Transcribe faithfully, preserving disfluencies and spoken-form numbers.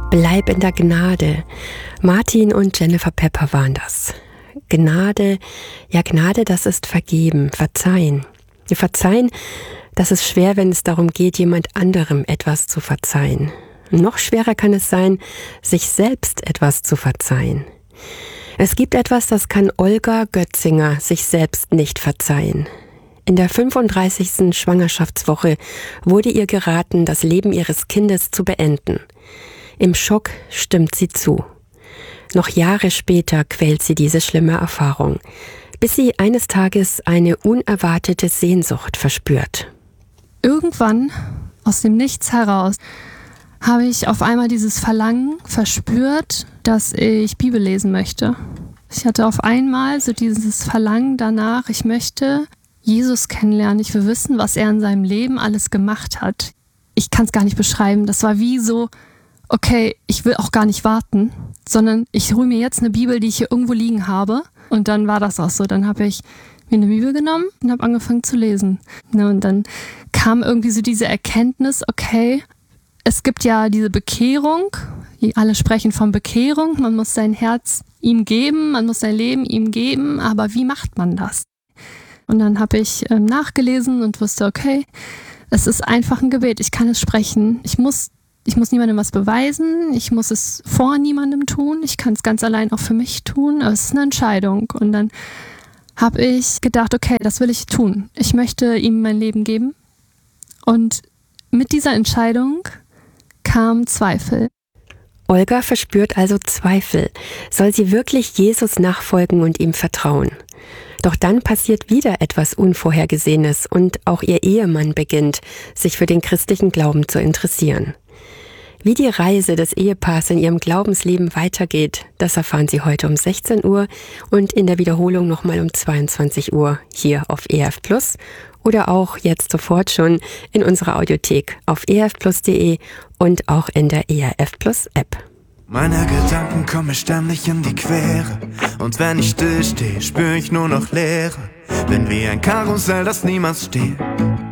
Bleib in der Gnade. Martin und Jennifer Pepper waren das. Gnade, ja Gnade, das ist vergeben, verzeihen. Verzeihen, das ist schwer, wenn es darum geht, jemand anderem etwas zu verzeihen. Noch schwerer kann es sein, sich selbst etwas zu verzeihen. Es gibt etwas, das kann Olga Götzinger sich selbst nicht verzeihen. In der fünfunddreißigsten Schwangerschaftswoche wurde ihr geraten, das Leben ihres Kindes zu beenden. Im Schock stimmt sie zu. Noch Jahre später quält sie diese schlimme Erfahrung, bis sie eines Tages eine unerwartete Sehnsucht verspürt. Irgendwann, aus dem Nichts heraus, habe ich auf einmal dieses Verlangen verspürt, dass ich Bibel lesen möchte. Ich hatte auf einmal so dieses Verlangen danach, ich möchte Jesus kennenlernen, ich will wissen, was er in seinem Leben alles gemacht hat. Ich kann es gar nicht beschreiben, das war wie so, okay, ich will auch gar nicht warten, sondern ich hole mir jetzt eine Bibel, die ich hier irgendwo liegen habe. Und dann war das auch so. Dann habe ich mir eine Bibel genommen und habe angefangen zu lesen. Und dann kam irgendwie so diese Erkenntnis, okay, es gibt ja diese Bekehrung. Alle sprechen von Bekehrung. Man muss sein Herz ihm geben, man muss sein Leben ihm geben. Aber wie macht man das? Und dann habe ich ähm, nachgelesen und wusste, okay, es ist einfach ein Gebet. Ich kann es sprechen. Ich muss Ich muss niemandem was beweisen, ich muss es vor niemandem tun, ich kann es ganz allein auch für mich tun, aber es ist eine Entscheidung. Und dann habe ich gedacht, okay, das will ich tun. Ich möchte ihm mein Leben geben. Und mit dieser Entscheidung kam Zweifel. Olga verspürt also Zweifel. Soll sie wirklich Jesus nachfolgen und ihm vertrauen? Doch dann passiert wieder etwas Unvorhergesehenes und auch ihr Ehemann beginnt, sich für den christlichen Glauben zu interessieren. Wie die Reise des Ehepaars in ihrem Glaubensleben weitergeht, das erfahren Sie heute um sechzehn Uhr und in der Wiederholung nochmal um zweiundzwanzig Uhr hier auf E F Plus oder auch jetzt sofort schon in unserer Audiothek auf e f plus punkt de und auch in der E R F Plus App. Meine Gedanken kommen mir ständig in die Quere und wenn ich still stehe, spüre ich nur noch Leere. Bin wie ein Karussell, das niemals steht.